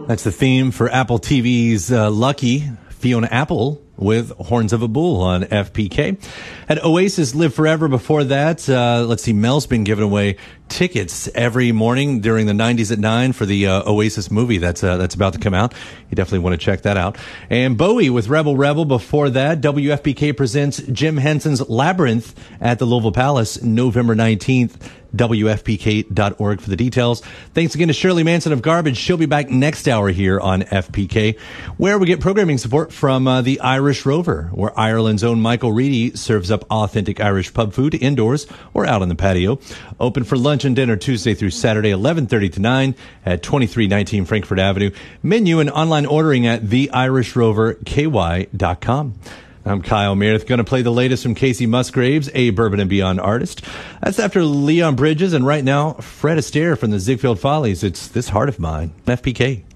That's the theme for Apple TV's Lucky, Fiona Apple with Horns of a Bull on FPK. At Oasis Live Forever before that, let's see, Mel's been giving away tickets every morning during the 90s at 9 for the Oasis movie that's about to come out. You definitely want to check that out. And Bowie with Rebel Rebel before that. WFPK presents Jim Henson's Labyrinth at the Louisville Palace, November 19th. WFPK.org for the details. Thanks again to Shirley Manson of Garbage. She'll be back next hour here on FPK, where we get programming support from the Irish Rover, where Ireland's own Michael Reedy serves up authentic Irish pub food indoors or out on the patio. Open for lunch and dinner Tuesday through Saturday, 11:30 to 9 at 2319 Frankfurt Avenue. Menu and online ordering at theirishroverky.com. I'm Kyle Meredith, going to play the latest from Casey Musgraves, a Bourbon and Beyond artist. That's after Leon Bridges, and right now, Fred Astaire from the Ziegfeld Follies. It's This Heart of Mine, FPK.